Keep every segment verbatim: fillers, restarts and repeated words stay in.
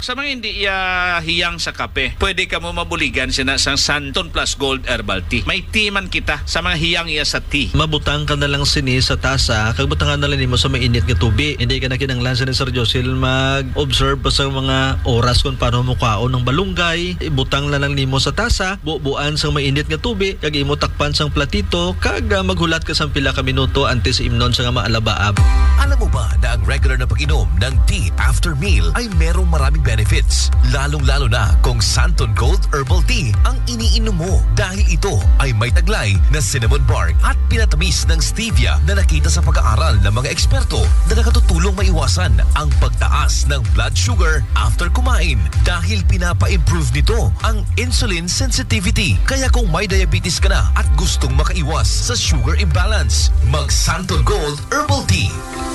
Sa mga hindi uh, hiyang sa kape, pwede ka mo mabuligan sina sang Santon Plus Gold Herbal Tea. May tea man kita sa mga hiyang iya sa tea. Mabutang ka na lang sini sa tasa, kag butangan na lang nimo sa mainit nga tubig. Hindi ka na kinanglan sa ni Sir Josil mag-observe pa sa mga oras kung paano mo kaon ng balunggay. Ibutang na lang nimo sa tasa, bubuan sa mainit nga tubig, kag imo takpan sang platito, kag uh, maghulat ka sang pila ka minuto antes imnon sa nga maalabaab. Alam mo ba na ang regular na pag-inom ng tea after meal ay merong maraming benefits? Lalong-lalo na kung Santon Gold Herbal Tea ang iniinom mo dahil ito ay may taglay na cinnamon bark at pinatamis ng stevia na nakita sa pag-aaral ng mga eksperto na nakatutulong maiwasan ang pagtaas ng blood sugar after kumain dahil pinapa-improve nito ang insulin sensitivity. Kaya kung may diabetes ka na at gustong makaiwas sa sugar imbalance, mag Santon Gold Herbal Tea.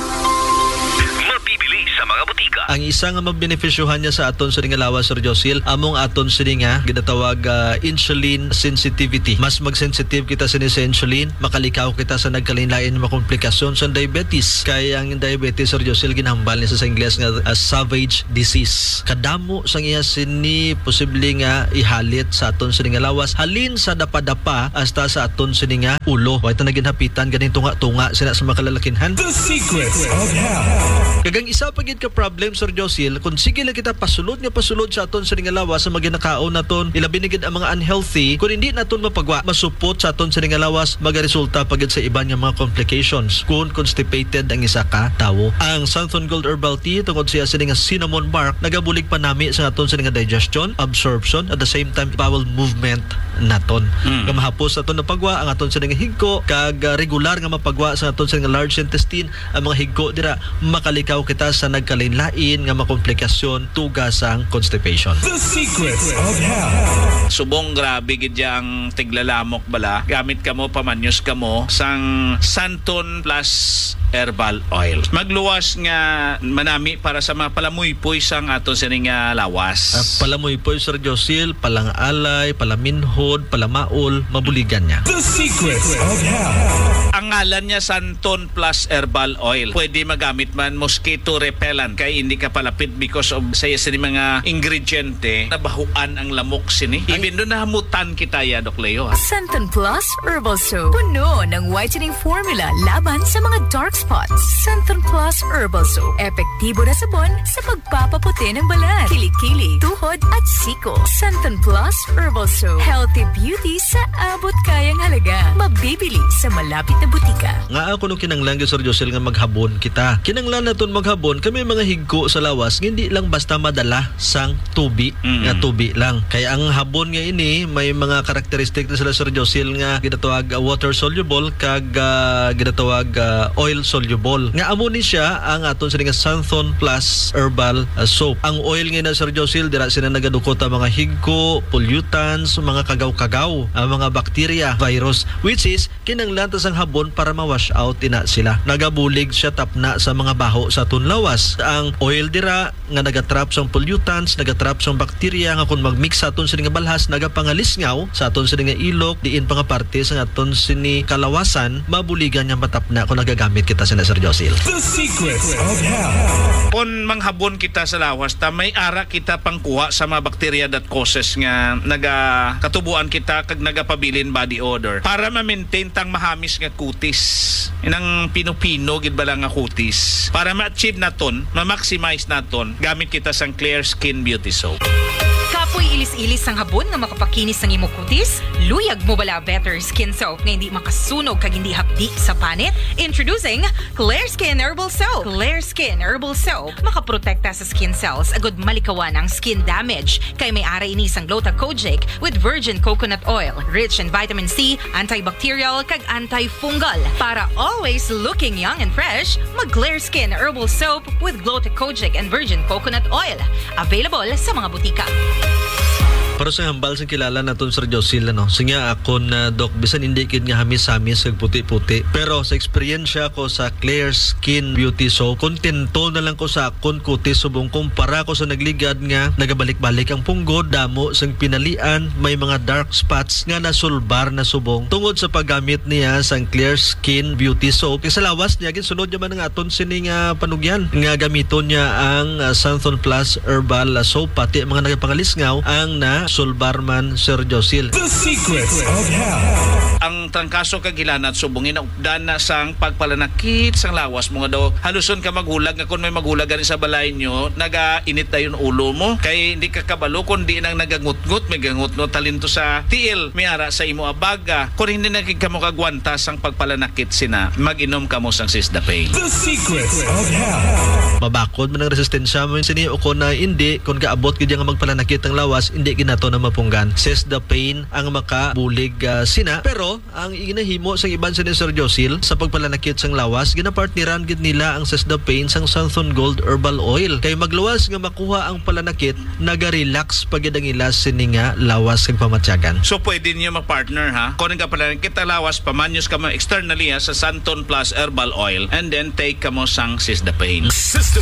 Mabibili sa mga butika. Ang isa nga mabenepisyohan niya sa aton sa nga lawas, Sir Josil, among aton sa nga ginatawag uh, insulin sensitivity. Mas mag-sensitive kita sa ni sa insulin, makalikaw kita sa nagkalain-lain mga komplikasyon sa diabetes. Kaya ang diabetes, Sir Josil, ginahambal niya sa Ingles nga uh, savage disease. Kadamo sa iya sini posible nga ihalit sa aton sa nga lawas, halin sa dapa-dapa hasta sa aton sa nga ulo. Wa ito naginhapitan ganing tunga-tunga sila sa makalalakinhan. The Secrets of Health. Kagang isa pa gid ka problem, Sir Josil, kung sige lang kita pasulod nga pasulod sa aton sa nga lawas sa maginakaon naton, ilabi na gid ang mga unhealthy, kung hindi naton mapagwa masupot sa aton sa nga lawas, magaresulta pagid sa iban nga mga complications kung constipated ang isa ka tawo. Ang Santon Gold Herbal Tea tungod siya sa nga cinnamon bark nagabulig pa nami sa aton sa nga digestion, absorption, at the same time bowel movement naton. Mm. Nga mahapos aton na pagwa ang aton sa nga higko, kag uh, regular nga mapagwa sa aton sa nga large intestine, ang mga higko dira makalikaw kita sa nagkalain-lain nga makomplikasyon tugas ang constipation. The Secrets of Health. Subong grabe gid yang tiglalamok bala. Gamit kamo pamanyos kamo sang Santon Plus Herbal Oil. Magluwas nga manami para sa mga palamuypoy sang aton sa nga lawas. Uh, palamuypoy, Sir Josil, palang-alay, palaminhod, palamaol, mabuligan niya. The Secrets of Health. Ang ngalan niya Santon Plus Herbal Oil. Pwede magamit man mosquito repellent kay hindi ka palapit because of sa sini mga ingrediente nabahuan ang lamok sini. Even doon nahamutan kita ya, Doc Leo. Santon Plus Herbal Soap. Puno ng whitening formula laban sa mga dark spots. Santon Plus Herbal Soap. Epektibo na sabon sa pagpapaputi ng balat, kilikili, tuhod at siko. Santon Plus Herbal Soap. Healthy beauty sa abot kayang halaga. Mabibili sa malapit na butika. Nga ako nung kinanglan, Sir Josil, nga maghabon kita. Kinanglan na itong maghabon, kami mga higko sa lawas, hindi lang basta madala sang tubi, mm-hmm. nga tubi lang. Kaya ang habon nga ini, may mga karakteristik na sila, Sir Josil, nga ginatawag uh, water soluble, kag uh, ginatawag uh, oil soluble. Nga amo ni siya ang aton sa nga Santon Plus Herbal uh, Soap. Ang oil nga na, Sir Josil, dira sila nagadukot ang mga higko, pollutants, mga kagaw-kagaw, ang mga bacteria, virus, which is kinanglan tas ang habon para ma-wash out ina sila. Nagabulig siya tapna sa mga baho sa aton lawas. Ang oil dira nga nagatrap sa pollutants, nagatrap sa bacteria nga kung magmix sa aton sa nga balhas nagapangalisngaw sa aton sa nga ilok, diin pa nga parte sa aton sini kalawasan, mabuligan nga matapna kung nagagamit kita sa Sir Josil. The Secrets of Health. Kung manghabon kita sa lawas, ta may ara kita pangkuha sa mga bacteria that causes nga naga katubuan kita kag nagapabilin body odor para ma-maintain tang mahamis nga kutis. Inang pino-pino gid bala nga kutis. Para ma-achieve naton, ma-maximize naton, gamit kita sang Clear Skin Beauty Soap. Kapoy ilis-ilis ang habon nga makapakinis ng imo kutis, luyag mo bala Better Skin Soap nga hindi makasunog kag hindi hapdi sa panit. Introducing Clear Skin Herbal Soap. Clear Skin Herbal Soap makaprotekta sa skin cells agud malikawan ang skin damage kay may ara ini sang Gluta-Kojic with virgin coconut oil, rich in vitamin C, antibacterial kag antifungal. Para always looking young and fresh, mag Clear Skin Herbal Soap with Gluta-Kojic and virgin coconut oil. Available sa mga butika. Pero sa hambal sa kilala naton Sir Josil, ano, siya ako na Doc, bisan hindi kid nga hamis-hamis kag puti-puti. Pero sa eksperyensya ko sa Clear Skin Beauty Soap, kontento na lang ko sa akon kutis subong kumpara ko sa nagligad nga nagabalik-balik ang punggod, damo sang pinalian, may mga dark spots nga nasulbar na subong tungod sa paggamit niya sang Clear Skin Beauty Soap. Kaya sa lawas niya ginsunod naman nga aton sini nga panugyan nga gamiton niya ang uh, Santon Plus Herbal Soap, pati mga nagapangalisngaw ang na sulbarman Sir Josil. The secrets of health. Ang trangkaso kagilanat subong inaupdan na sang pagpalanakit sang lawas mo nga daw haluson ka maghulag nga kung may maghulag gani sa balay nyo nagainit na yung ulo mo kay hindi ka kabalo kundi nang nagangut-ngut may gangut-ngut talento sa tiil may ara sa imo abaga kung hindi nagig ka mo kagwanta sang pagpalanakit sina mag-inom ka mo sang Sisdapane. The secrets of health. Mabakod man ang resistensya mo sini o kung na hindi kung kaabot gid nga magpalanakit ang lawas hindi ginato na mapunggan. Sisdapane ang makabulig uh, sina pero ang ginahimo sang iban sa ni Sir Josil sa pagpalanakit sang lawas ginapartneran gid nila ang Sisdapane sang Santon Gold Herbal Oil kay magluwas nga makuha ang palanakit naga-relax pagid ang ilas sini nga lawas kag pamatyagan. So pwede niyo mag-partner ha. Kung nga pala kita lawas pamanyos ka mo externally ha, sa Santon Plus Herbal Oil and then take ka mo sang Sisdapane.